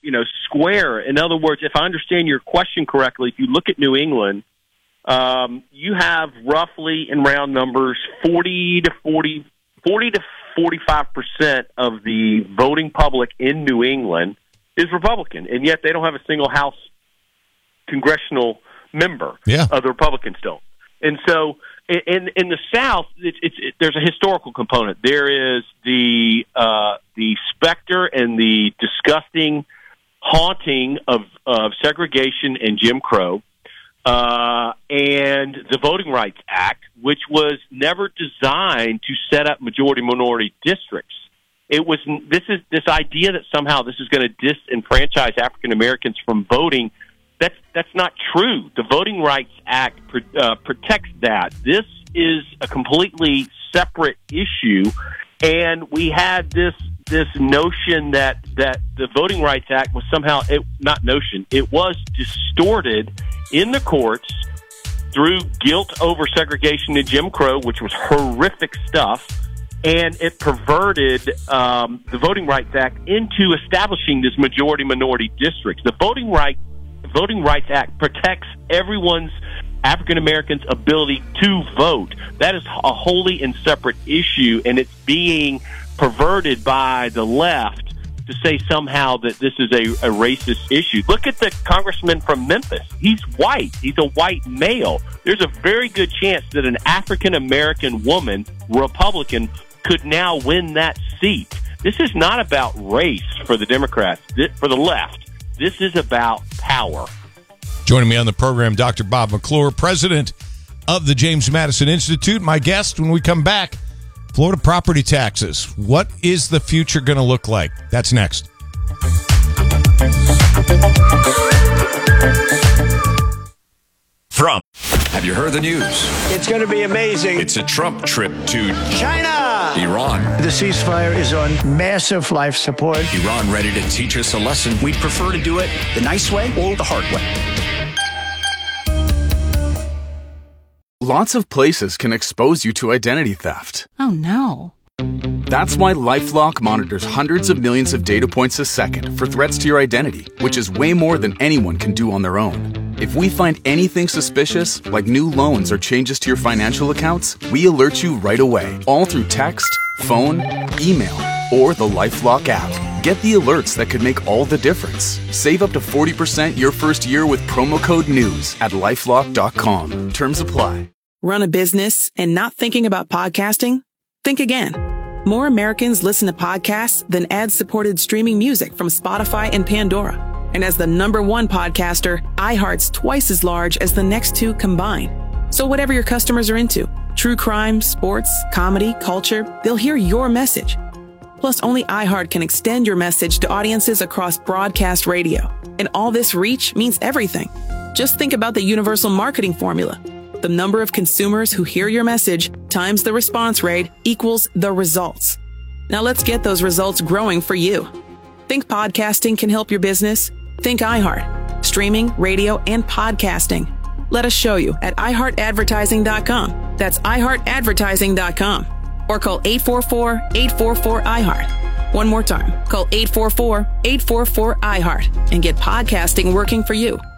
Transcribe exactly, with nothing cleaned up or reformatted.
you know, square. In other words, if I understand your question correctly, if you look at New England, um, you have roughly, in round numbers, forty to forty, forty to forty-five percent of the voting public in New England is Republican, and yet they don't have a single House congressional member. Yeah. Uh, the Republicans don't. And so in in the South, it's, it's, it, there's a historical component. There is the uh, the specter and the disgusting haunting of, of segregation and Jim Crow, uh, and the Voting Rights Act, which was never designed to set up majority-minority districts. It was this is this idea that somehow this is going to disenfranchise African Americans from voting. That's that's not true. The Voting Rights Act uh, protects that. This is a completely separate issue, and we had this this notion that, that the Voting Rights Act was somehow it, not notion. It was distorted in the courts through guilt over segregation and Jim Crow, which was horrific stuff, and it perverted um, the Voting Rights Act into establishing this majority-minority districts. The Voting Rights Voting Rights Act protects everyone's African Americans' ability to vote. That is a wholly and separate issue, and it's being perverted by the left to say somehow that this is a, a racist issue. Look at the congressman from Memphis. He's white. He's a white male. There's a very good chance that an African American woman, Republican, could now win that seat. This is not about race for the Democrats, for the left. This is about power. Joining me on the program, Doctor Bob McClure, president of the James Madison Institute. My guest when we come back, Florida property taxes. What is the future going to look like? That's next. From. Have you heard the news? It's going to be amazing. It's a Trump trip to China. Iran. The ceasefire is on massive life support. Iran ready to teach us a lesson. We'd prefer to do it the nice way or the hard way. Lots of places can expose you to identity theft. Oh, no. That's why LifeLock monitors hundreds of millions of data points a second for threats to your identity, which is way more than anyone can do on their own. If we find anything suspicious, like new loans or changes to your financial accounts, we alert you right away, all through text, phone, email, or the LifeLock app. Get the alerts that could make all the difference. Save up to forty percent your first year with promo code NEWS at LifeLock dot com. Terms apply. Run a business and not thinking about podcasting? Think again. More Americans listen to podcasts than ad-supported streaming music from Spotify and Pandora. And as the number one podcaster, iHeart's twice as large as the next two combined. So whatever your customers are into, true crime, sports, comedy, culture, they'll hear your message. Plus, only iHeart can extend your message to audiences across broadcast radio. And all this reach means everything. Just think about the universal marketing formula. The number of consumers who hear your message times the response rate equals the results. Now let's get those results growing for you. Think podcasting can help your business? Think iHeart. Streaming, radio, and podcasting. Let us show you at i heart advertising dot com. That's i heart advertising dot com. Or call eight four four, eight four four, I heart. One more time. Call eight four four, eight four four, I heart and get podcasting working for you.